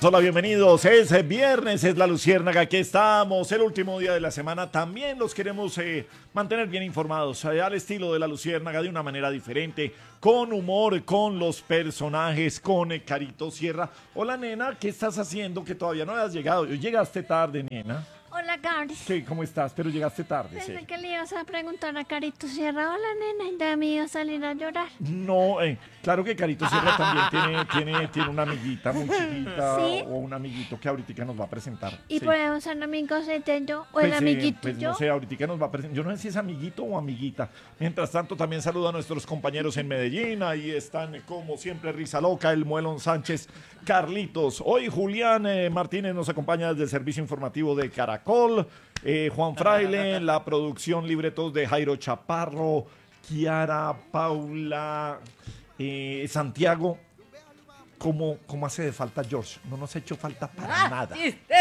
Hola, bienvenidos. Es viernes, es la Luciérnaga. Aquí estamos, el último día de la semana. También los queremos mantener bien informados, al estilo de la Luciérnaga, de una manera diferente, con humor, con los personajes, con Carito Sierra. Hola, nena, ¿qué estás haciendo? Que todavía no has llegado. Llegaste tarde, nena. Hola, Gary. Sí, ¿cómo estás? Pero llegaste tarde. Pensé Sí. que le ibas a preguntar a Carito Sierra. Hola, nena, y de mí iba a salir a llorar. No, claro que Carito Sierra también tiene una amiguita muy chiquita, ¿Sí? o un amiguito que ahorita nos va a presentar. Y Sí. podemos ser amigos entre yo o el Pues, amiguito pues y yo. no sé, ahorita nos va a presentar. Yo no sé si es amiguito o amiguita. Mientras tanto, también saludo a nuestros compañeros en Medellín. Ahí están, como siempre, Risa Loca, el Muelón Sánchez, Carlitos. Hoy Julián Martínez nos acompaña desde el servicio informativo de Caracol. Juan Fraile, la producción, libretos de Jairo Chaparro, Kiara, Paula, Santiago. ¿Cómo hace de falta George? No nos ha hecho falta para nada.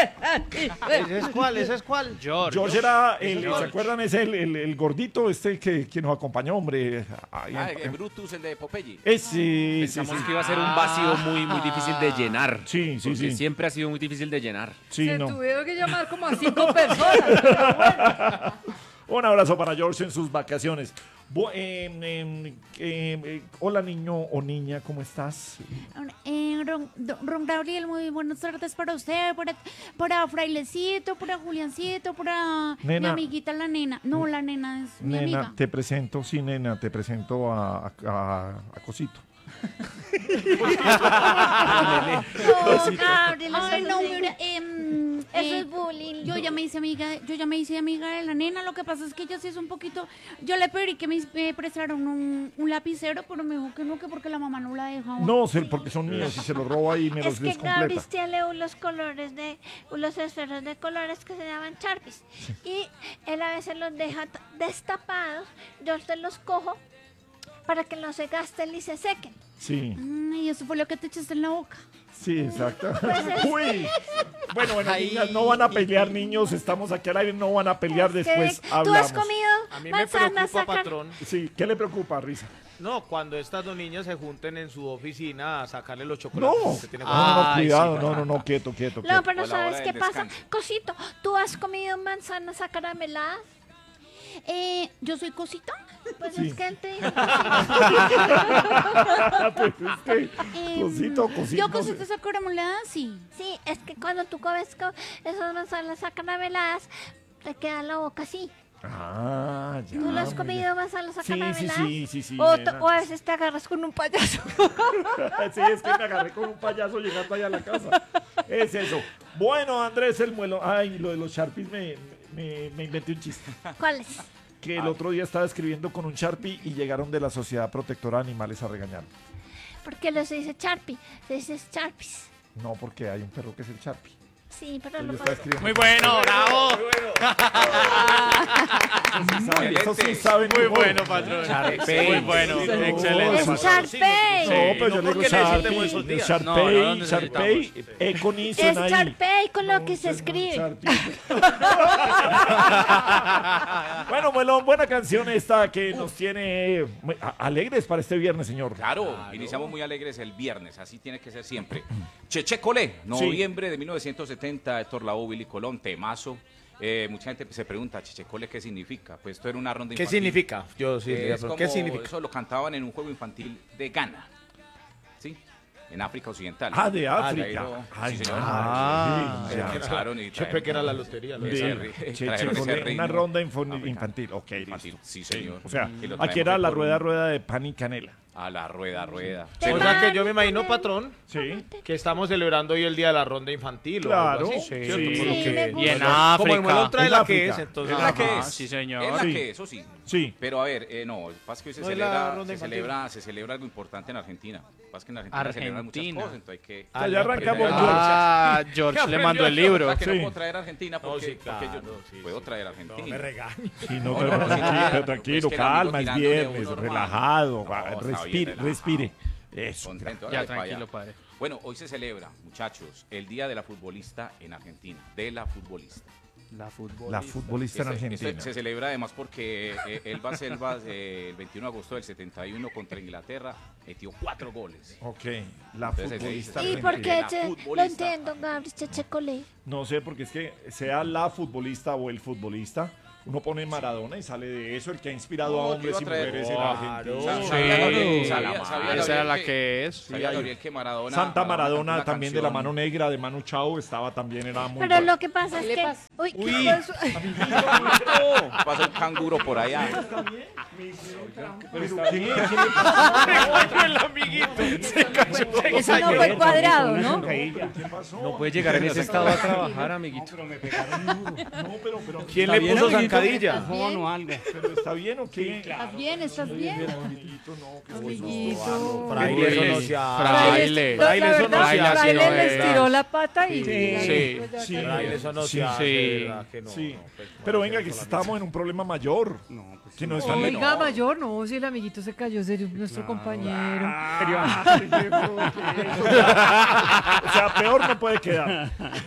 ¿Ese es cuál? George era ¿se acuerdan? Es el gordito que nos acompañó, hombre. El Brutus, el de Popeye. Sí. Pensamos que iba a ser un vacío muy difícil de llenar. Sí. Porque siempre ha sido muy difícil de llenar. Sí, Se no. tuvieron que llamar como a 5 personas. Un abrazo para George en sus vacaciones. Hola, niño o niña, ¿cómo estás? Ron Gabriel, muy buenas tardes para usted, para Frailecito, para Juliancito, para mi Nena. amiguita la nena. No, la nena es mi Nena, amiga. te presento a Cosito. No, Gabriel, Ay, no, mira, eso es bullying. Yo ya me hice amiga de la nena. Lo que pasa es que ella sí es un poquito. Yo le pedí que me prestaran un lapicero, pero me dijo que no, que porque la mamá no la deja. No, porque son míos y se los roba y me Es los que descompleta. Gabriel tiene unos esferos de colores que se llaman Sharpies. Y él a veces los deja destapados. Yo se los cojo para que no se gasten y se sequen. Sí, Y eso fue lo que te echaste en la boca. sí, exacto. Uy. Bueno, niñas, no van a pelear, niños. Estamos aquí al aire, no van a pelear después. ¿Tú Hablamos. has comido A mí me manzanas preocupa, patrón. Sí, ¿qué le preocupa, Risa? No, cuando estas dos niñas se junten en su oficina a sacarle los chocolates. No, que tiene no, cuidado, sí, no, quieto. No, pero O la ¿sabes hora qué del pasa? descanso. Cosito, ¿tú has comido manzanas acarameladas? ¿Yo soy Cosita? Pues Sí. es que él te dijo Pues es que, cosito. Yo cositas acarameladas, sí. Sí, es que cuando tú comes esas manzanas acarameladas, te queda la boca así. Ah, ya. ¿Tú lo has muy comido manzanas acarameladas? Sí. O, nena. o a veces te agarras con un payaso. Sí, es que me agarré con un payaso llegando allá a la casa. Es eso. Bueno, Andrés el Muelo. Ay, lo de los Sharpies me inventé un chiste. ¿Cuál es? Que el otro día estaba escribiendo con un Sharpie y llegaron de la Sociedad Protectora de Animales a regañarme. ¿Por qué lo se dice Sharpie? Se dice Sharpies. No, porque hay un perro que es el Sharpie. Sí, pero Yo no estaba puedo. escribiendo. Muy bueno, bravo. Eso sí saben. Muy humor. bueno, patrón. Muy bueno, excelente. Es patrón. Sharpay. No, pero yo le digo ¿por qué necesitamos esos Sharpie. días? Sharpay, No Sharpay, con I Es suena ahí. Sharpay con lo que se No, escribe. Sharpie. Bueno, Muelón, buena canción esta que nos tiene alegres para este viernes, señor. Claro, iniciamos muy alegres el viernes, así tiene que ser siempre. Cheche Colé, noviembre de 1970, Héctor Lavoe, Willy Colón, temazo. Mucha gente se pregunta, Cheche Colé, ¿qué significa? Pues esto era una ronda ¿Qué infantil. significa? Yo sí, Es ¿qué como- significa? Eso lo cantaban en un juego infantil de Ghana, ¿sí? En África Occidental. Ah, de África. Trajeron- Ay, sí, señor. sí, ya. Lanzaron y Yo trajeron- pensé que era la lotería. Ese Bien. ri- Che, trajeron ese una ritmo ronda africano. infantil. Ok, Infantil, listo. sí, señor. O sea, Y lo aquí traemos era la por un- rueda de pan y canela. A la rueda. O sea que yo me imagino, patrón, Sí. que estamos celebrando hoy el día de la ronda infantil. Claro. O algo así, Sí. ¿cierto? Sí, Por lo me que- gusta. Y en Como el Muelón África. trae En la que África. es, entonces. Es la que Ajá, es. sí, señor. Es la Sí. que es, eso sí. Sí. Pero a ver, no, pasa que hoy No es la ronda infantil. se celebra algo importante en Argentina. Pasa que en Argentina celebran muchas Argentina. cosas, entonces hay que... Ah, ya arrancamos, Ah, George le mandó el libro. Que Sí. no puedo traer a Argentina porque, sí, claro, porque yo sí, puedo sí. traer a Argentina. No me regañes. Sí, No, pero no, tranquilo, sí, tranquilo, es que el amigo calma, es tirándole a viernes, uno, hermano. relajado, No, está bien, respire, relajado. respire. Eso. Contento, Ya, hágale para tranquilo, allá. padre. Bueno, hoy se celebra, muchachos, el Día de la Futbolista en Argentina. De la futbolista. La futbolista en Argentina. Se celebra además porque Elba Selva el 21 de agosto del 71 contra Inglaterra metió 4 goles. Ok, la Entonces, futbolista ¿Y argentina. por qué La lo futbolista. entiendo, Gabriel Cheche Colé? No sé, porque es que sea la futbolista o el futbolista, uno pone Maradona y sale de eso, el que ha inspirado a hombres y mujeres en Argentina. ¿Sabía Gabriel- Sí, sabía esa era Gabriel la que es. Sabía Gabriel que Maradona... Santa Maradona una también de la canción- mano negra, de Manu Chao, estaba también, era muy Pero buena. lo que pasa es ¿Qué le que... pasa? Uy, ¿qué Uy. pasó? Pasa un canguro por allá. ¿Pero qué? ¿Qué le pasó? El amiguito. Eso no fue cuadrado, ¿no? ¿Qué pasó? No puede llegar en ese estado a trabajar, amiguito. No, pero ¿Quién le puso zancadilla? Bien. o algo. ¿pero está bien o qué? ¿Estás bien? ¿Estás bien? Amiguito, no, ¿qué Amiguito. Fraile, eso no se hace. Fraile. La Fraile, eso no verdad, se hace. Fraile no les es. tiró la pata y... Sí. Sí. Fraile, eso no Sí, se hace, sí. ¿verdad que no? Sí, No, pues, pero no, venga, eso que solamente- estamos en un problema mayor. No, pues Que no están Oiga, mayor, no, si el amiguito se cayó, serio, nuestro compañero. O sea, peor no puede quedar.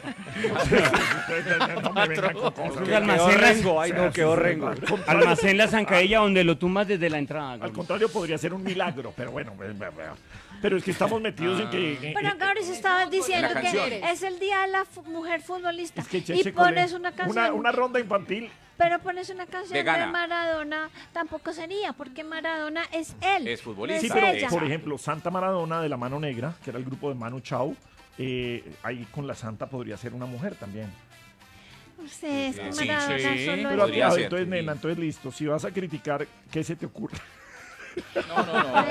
No me vengan con cosas. Creo que almacén las- Ay, no, quedó rengo. almacén la zancadilla donde lo tumbas desde la entrada. Al Gabriel. contrario, podría ser un milagro, pero bueno. Pero es que estamos metidos en que... Pero Gabriel, estabas diciendo La que canción. es el día de la mujer futbolista. Es que Y Cheche pones Colé, una canción... una ronda infantil. Pero pones una canción De de Gana. Maradona, tampoco sería, porque Maradona es él. Es futbolista. Sí, no es pero ella. por ejemplo, Santa Maradona de la Mano Negra, que era el grupo de Manu Chao, ahí con la Santa podría ser una mujer también. No sé, es que Sí, Maradona sí. solo Pero es... Podría a ver, ser, entonces, sí. nena, entonces listo. Si vas a criticar, ¿qué se te ocurre? No.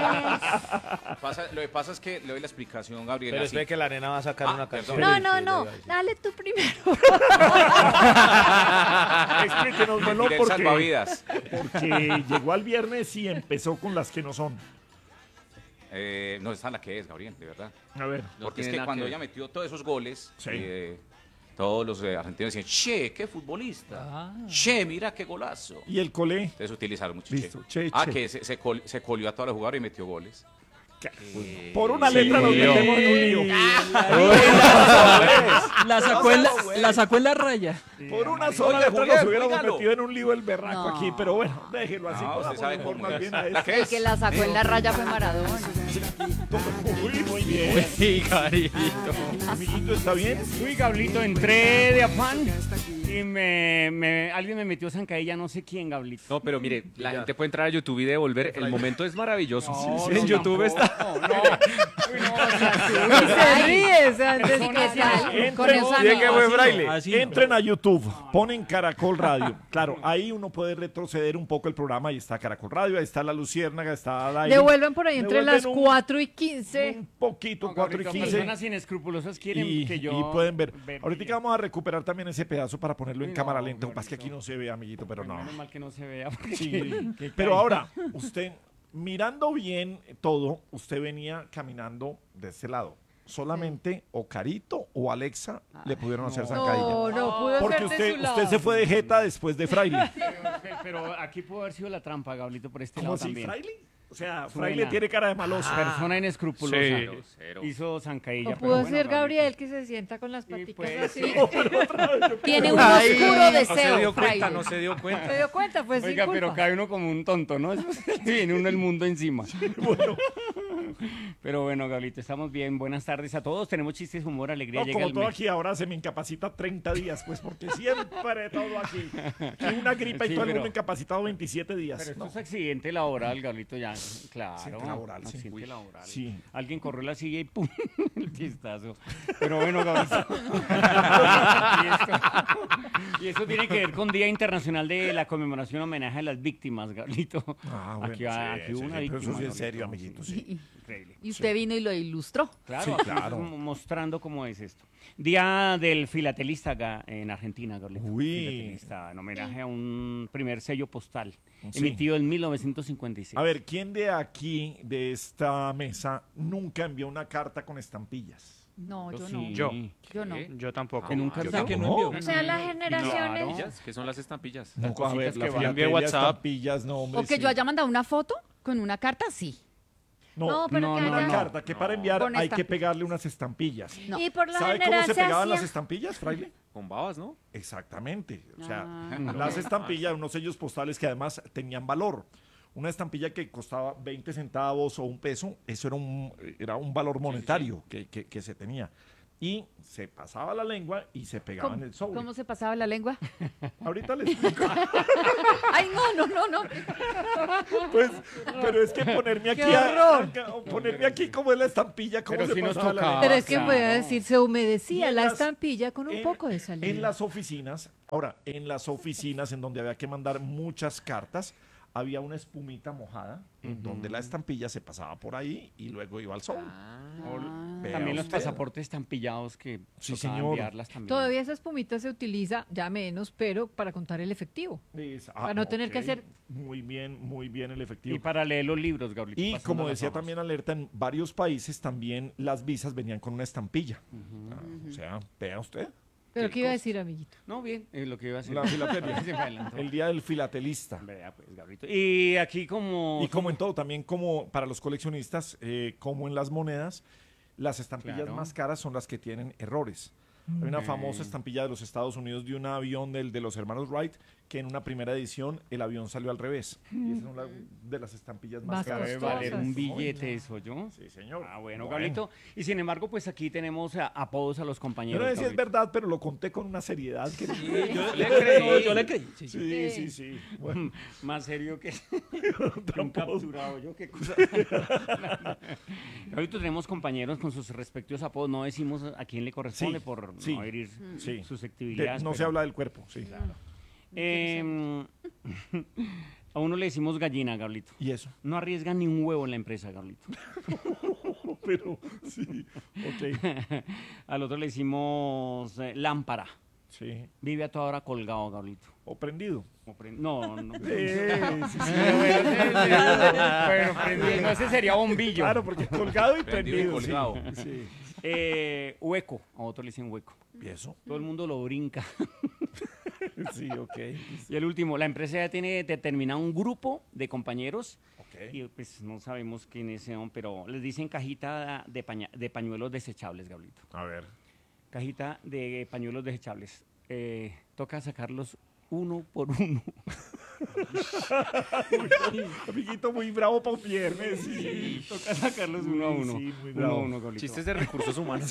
Lo que pasa es que le doy la explicación, Gabriel. Pero así. espere que la nena va a sacar una canción. No, dale tú primero. Explíquenos, Me Melón, tiré el porque salvavidas. llegó al viernes y empezó con las que no son. No, esa es la que es, Gabriel, de verdad. A ver. Porque es tiene que nada cuando que ella ver. metió todos esos goles, Sí. todos los argentinos decían, che, qué futbolista. Che, mira qué golazo. ¿Y el Colé? Entonces utilizaron mucho Listo, che. che. Que se colió a todos los jugadores y metió goles. Por una letra nos metemos en un lío. La sacó en la raya. Por una sola Oiga, letra Julián, nos hubiéramos óigalo. metido en un lío el berraco No. aquí, pero bueno, déjelo así. No, usted vamos sabe mejor cómo más es. bien a ¿La esto. qué El que la sacó en la raya fue Maradona. Uy, muy bien. Sí, carito. Amiguito, ¿está bien? Uy, Gablito, entré de afán y alguien me metió zancadilla, no sé quién, Gablito. No, pero mire, la gente puede entrar a YouTube y devolver. El momento es maravilloso. No, en no, YouTube tampoco. está. No, uy, no, o sea, Y se ríe, o sea, Eso no ¿qué tal? Entra- Con esa Bien que no. buen fraile. Entren a YouTube, ponen Caracol Radio. Claro, ahí uno puede retroceder un poco el programa. Ahí está Caracol Radio, ahí está La Luciérnaga, está al aire. Devuelven por ahí entre Devuelven las 4 y 15. Un poquito, no, 4 y Gablito, 15. personas inescrupulosas quieren Y, que yo... y pueden ver. ver Ahorita video. vamos a recuperar también ese pedazo para ponerlo en Uy, cámara no, lenta. Lo que pasa es que aquí Gabrielito. no se ve, amiguito, pero no. Menos mal que no se vea. porque- Sí, qué pero caída. ahora, usted, mirando bien todo, usted venía caminando de ese lado. Solamente o Carito o Alexa le pudieron hacer zancadilla. No pudo Porque ser de su lado. usted se fue de jeta después de Fraile. Pero aquí pudo haber sido la trampa, Gablito, por este ¿Cómo lado así, también. Fraile? O sea, Suena. Fraile tiene cara de maloso. Persona inescrupulosa. Sí. Hizo zancadilla. O pero pudo bueno, ser Gabriel Gablito. que se sienta con las Sí, paticas pues, así. Tiene un oscuro deseo, cuenta, Fraile. no se dio cuenta. ¿Se dio cuenta? Pues sin Oiga, pero culpa. cae uno como un tonto, ¿no? Eso viene uno el mundo encima. Pero bueno, Gablito, estamos bien. Buenas tardes a todos. Tenemos chistes, humor, alegría. No, Llega como el todo mes. aquí ahora se me incapacita 30 días, pues porque siempre todo aquí. Aquí una gripa y Sí, todo el pero- mundo incapacitado 27 Pero días. esto No. es accidente laboral, Gablito, ya. Claro. Accidente laboral, sí. Accidente Uy, laboral. sí. Alguien corrió la silla y ¡pum! El fiestazo. Pero bueno, Gablito. y esto tiene que ver con Día Internacional de la Conmemoración Homenaje a las Víctimas, Gablito. Ah, bueno, Aquí, sí, aquí hubo sí, una sí, pero víctima. eso sí es Gablito. serio, amiguito, sí. Increíble. Y usted vino y lo ilustró. Claro, Sí, aquí claro. estamos mostrando cómo es esto. Día del filatelista en Argentina, Gablito. Uy. Filatelista, en homenaje a un primer sello postal Sí. emitido en 1956. A ver, ¿quién de aquí, de esta mesa, nunca envió una carta con estampillas? No, yo sí. no. Yo. Yo no. Yo tampoco. ¿Que nunca Yo envió? tampoco. No. O sea, las generaciones... Estampillas, ¿qué son las estampillas? No, a cositas ver, que la van. filatelia, Envié WhatsApp. estampillas, no, hombre, O que sí. yo haya mandado una foto con una carta, sí. No, No, pero No, que no, una haya... no. carta, que para enviar Con hay que estampillas. pegarle unas estampillas. No. Y por lo ¿Sabe cómo general se se pegaban las hacía... estampillas, Fraile? Con babas, ¿no? Exactamente. O sea, Ah. las estampillas, unos sellos postales que además tenían valor. Una estampilla que costaba 20 centavos o $1, eso era un valor monetario que se tenía. Y se pasaba la lengua y se pegaba en ¿Cómo, el sobre. cómo se pasaba la lengua? Ahorita les explico. Ay, no. Pues, pero es que ponerme aquí, ¡Qué horror! ponerme aquí como es la estampilla, cómo Pero se si nos pasaba la tocaba. lengua. Pero es que claro. voy a decir, se Y humedecía en la las- estampilla con un en- poco de saliva. En las oficinas, ahora, en las oficinas en donde había que mandar muchas cartas, había una espumita mojada en donde la estampilla se pasaba por ahí y luego iba al sobre. Vea También los usted. pasaportes estampillados que Sí, tocaba señor. enviarlas también. Todavía esa espumita se utiliza, ya menos, pero para contar el efectivo. Para no tener que hacer- Muy bien el efectivo. Y para leer los libros, Gabrielito. Y pasando como las decía hojas. también Alerta, en varios países también las visas venían con una estampilla. O sea, vea usted, Pero ¿qué iba a decir, amiguito? No, bien, lo que iba a decir. la filatelia. Se me adelantó. El día del filatelista. Vea, pues, Gabrielito. Y aquí como... Y como en todo, también como para los coleccionistas, como en las monedas, las estampillas Claro. más caras son las que tienen errores. Hay una famosa estampilla de los Estados Unidos de un avión de los hermanos Wright, que en una primera edición el avión salió al revés. Y esa es una de las estampillas más Más caras. Debe costosas. valer un Uy, billete eso, ¿yo? Sí, señor. Ah, bueno, Gabrielito. Y sin embargo, pues aquí tenemos apodos a los Yo compañeros. no sé si es Gabrielito. verdad, pero lo conté con una seriedad que... Yo le creí. Yo le creí. Sí. Bueno, Más serio que otro un apodo. capturado. Yo qué cosa. Ahorita tenemos compañeros con sus respectivos apodos. No decimos a quién le corresponde Sí, por sí, no herir sí. susceptibilidades. No se pero- habla del cuerpo, sí. A uno le decimos gallina, Gablito. ¿Y eso? No arriesga ni un huevo en la empresa, Gablito. Pero, sí, ok. Al otro le decimos lámpara. Sí. Vive a toda hora colgado, Gablito. O prendido. No, no. Sí. Bueno, prendido. Ese sería bombillo. Claro, porque colgado y Prendido y prendido. colgado. Sí. Hueco. A otro le dicen hueco. ¿Y eso? Todo el mundo lo brinca. Sí, ok. Y el último, la empresa ya tiene determinado un grupo de compañeros Ok. y pues no sabemos quiénes son, pero les dicen cajita de pañuelos desechables, Gablito. A ver. Cajita de pañuelos desechables. Toca sacarlos uno por uno. Amiguito muy bravo para un viernes. Sí. Toca sacarlos uno a Uy, uno. sí, muy uno a bravo. uno, Gablito. Chistes de recursos humanos.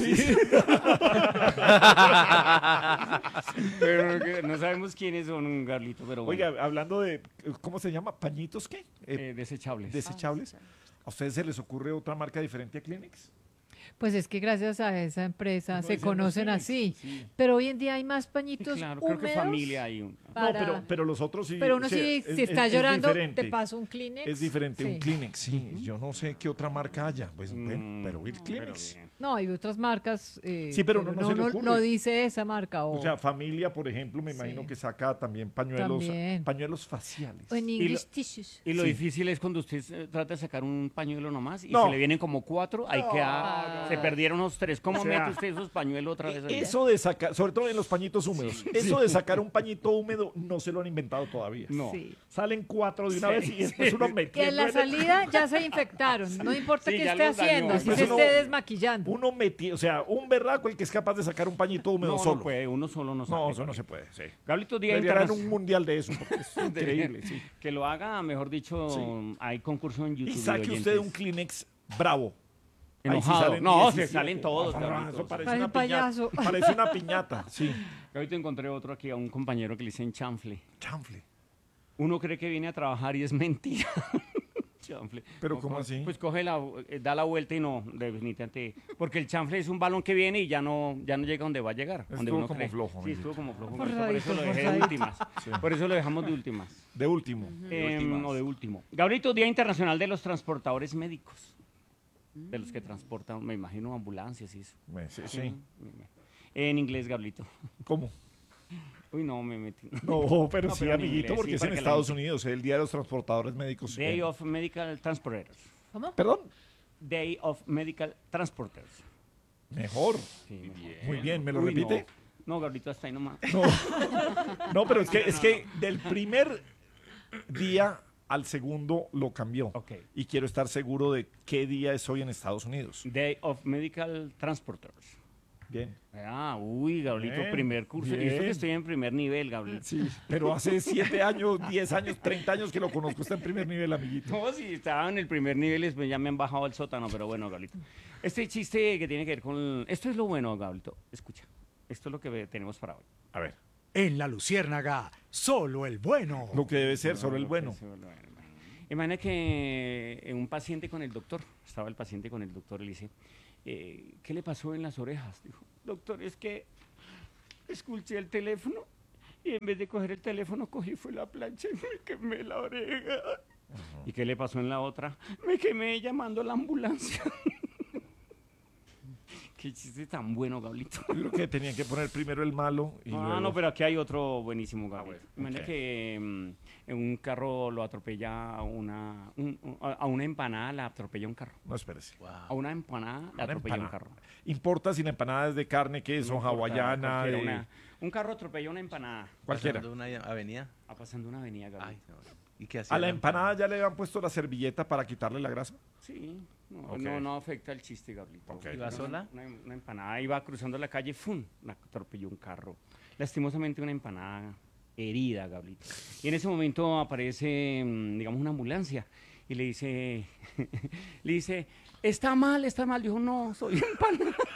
Pero no sabemos quiénes son, Gablito, pero bueno. Oiga, hablando de, ¿cómo se llama? ¿Pañitos qué? Desechables. ¿Desechables? ¿A ustedes se les ocurre otra marca diferente a Kleenex? Pues es que gracias a esa empresa No se dicen conocen Kleenex, así. sí. Pero hoy en día hay más Sí, pañitos claro, creo que húmedos. familia hay un. Para- No, pero los otros sí. Pero uno o sea, sí, es- si está es llorando, diferente. te paso un Kleenex. Es diferente, un Sí. Kleenex, sí. Yo no sé qué otra marca haya. Pues, bueno, pero el Pero Kleenex. bien. No, hay otras marcas. Sí, pero no se le ocurre. no dice esa marca. O sea, familia, por ejemplo, me Sí. imagino que saca también pañuelos, También. pañuelos faciales. o en lo- English tissues. Y lo Sí. difícil es cuando usted trata de sacar un pañuelo nomás y No. se le vienen como 4, ahí queda, se perdieron unos 3. ¿Cómo O sea, mete usted esos pañuelos otra vez? ahí? Eso de sacar, sobre todo en los pañitos húmedos, eso de sacar un pañito húmedo no se lo han inventado todavía. No. Sí. Salen 4 de una vez y después uno Que metiendo en la en el- salida ya se infectaron. No importa Sí, qué ya esté los dañó. haciendo, si Pues se uno- esté desmaquillando. Uno metiendo, o sea, un berraco el que es capaz de sacar un pañito húmedo No, solo. no puede, uno solo no sabe. No, eso no se puede, sí. Gablito, Día Debería haber un Internacional. mundial de eso, porque es increíble, sí. Que lo haga, mejor dicho, Sí. hay concurso en YouTube. Y saque de usted un oyentes. Kleenex bravo. Ahí sí Enojado. salen No, 17. se salen todos, Ah, Gablito. eso parece Parece una un payaso. piñata. Parece una piñata, sí. Ahorita encontré otro aquí, a un compañero que le dicen chanfle. Chanfle. Uno cree que viene a trabajar y es mentira. Chanfle. ¿Pero cómo así? Pues coge da la vuelta y no, definitivamente. Porque el chanfle es un balón que viene y ya no llega donde va a llegar. Donde Estuvo uno como cree. flojo, Sí, mi estuvo como flojo. Forzadito, Por eso lo dejé de forzadito. últimas. Por eso lo dejamos de últimas. De último. O de último. Gabrielito, Día Internacional de los Transportadores Médicos. De los que transportan, me imagino, ambulancias y eso. Sí. En inglés, Gabrielito. ¿Cómo? Uy, no, me metí. No, pero No, sí, pero en amiguito, inglés, porque sí, es en para que la Estados gente- Unidos, el Día de los Transportadores Médicos. Day of Medical Transporters. Perdón. Day of Medical Transporters. Mejor. Sí, Muy bien, ¿me lo Uy, repite? No, Gabrielito, hasta ahí nomás. No, pero es que del primer día al segundo lo cambió. Ok. Y quiero estar seguro de qué día es hoy en Estados Unidos. Day of Medical Transporters. Bien. Gabrielito, Bien, primer curso. Y esto bien. que estoy en primer nivel, Gabrielito. Sí, pero hace 7 años, 10 años, 30 años que lo conozco. Está en primer nivel, amiguito. No, si estaba en el primer nivel, después ya me han bajado al sótano, pero bueno, Gabrielito. Este chiste que tiene que ver con... Esto es lo bueno, Gabrielito. Escucha, esto es lo que tenemos para hoy. A ver. En la Luciérnaga, solo el bueno. Lo que debe ser sobre el bueno. Imagina que un paciente con el doctor, estaba el paciente con el doctor y le dice, ¿qué le pasó en las orejas? Dijo, doctor, es que escuché el teléfono y en vez de coger el teléfono cogí fue la plancha y me quemé la oreja. ¿Y qué le pasó en la otra? Me quemé llamando a la ambulancia. Qué chiste tan bueno, Gablito. Yo creo que tenían que poner primero el malo y luego... No, pero aquí hay otro buenísimo, Gabriel. bueno, Imagina ok. que en un carro lo atropella a una empanada, la atropella un carro. No, espérese. A una empanada la atropella un carro. Importa sin empanadas de carne, queso, No importa, hawaiana, cualquiera, un carro atropella una empanada. cualquiera. Pasando una avenida. Pasando una avenida, Gabriel. Ay, no. ¿Y qué hacía ¿A la empanada ya le habían puesto la servilleta para quitarle la grasa? Sí, Ok. no afecta el chiste, Gabrielito. Ok. ¿Iba sola? Una empanada iba cruzando la calle, ¡fum! La atropelló un carro. Lastimosamente una empanada herida, Gabrielito. Y en ese momento aparece, digamos, una ambulancia y le dice, está mal. Dijo, no, soy empanada.